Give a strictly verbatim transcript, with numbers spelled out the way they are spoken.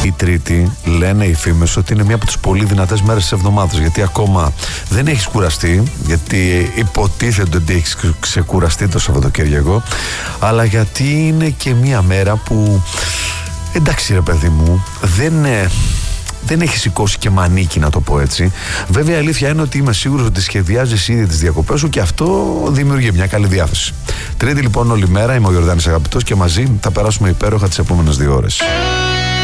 η Τρίτη, λένε οι φήμες, ότι είναι μία από τις πολύ δυνατές μέρες της εβδομάδας, γιατί ακόμα δεν έχεις κουραστεί, γιατί υποτίθεται ότι έχεις ξεκουραστεί το Σαββατοκύριακο, αλλά γιατί είναι και μία μέρα που, εντάξει ρε παιδί μου, δεν είναι... δεν έχει σηκώσει και μανίκι, να το πω έτσι. Βέβαια, η αλήθεια είναι ότι είμαι σίγουρος ότι σχεδιάζεις ήδη τις διακοπές σου και αυτό δημιουργεί μια καλή διάθεση. Τρίτη λοιπόν όλη μέρα, είμαι ο Γιορδάνης Αγαπητός και μαζί θα περάσουμε υπέροχα τις επόμενες δύο ώρες.